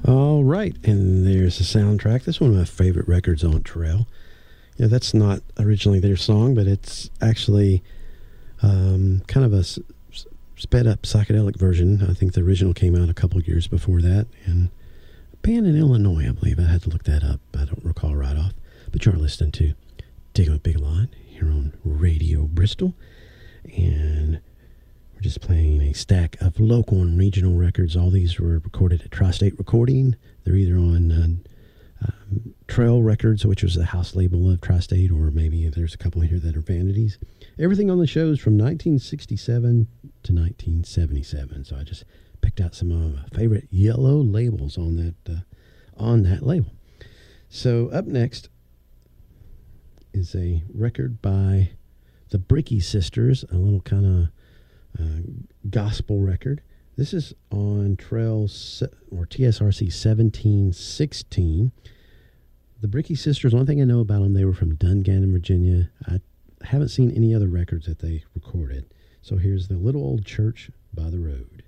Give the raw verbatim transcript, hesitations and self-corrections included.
All right, and there's the soundtrack. That's one of my favorite records on Trail. Yeah, that's not originally their song, but it's actually um, kind of a s- sped up psychedelic version. I think the original came out a couple years before that, and a band in Illinois, I believe. I had to look that up. I don't recall right off. But you're listening to Dig 'em a Big Line here on Radio Bristol, and we're just playing a stack of local and regional records. All these were recorded at Tri-State Recording. They're either on uh, um, Trail Records, which was the house label of Tri-State, or maybe if there's a couple here that are Vanities. Everything on the show is from nineteen sixty-seven to nineteen seventy-seven. So I just picked out some of my favorite yellow labels on that uh, on that label. So up next is a record by the Bricky Sisters, a little kind of Uh, gospel record. This is on Trail se- or T S R C seventeen sixteen. The Bricky Sisters, one thing I know about them, they were from Dungannon, Virginia. I haven't seen any other records that they recorded. So here's The Little Old Church by the Road.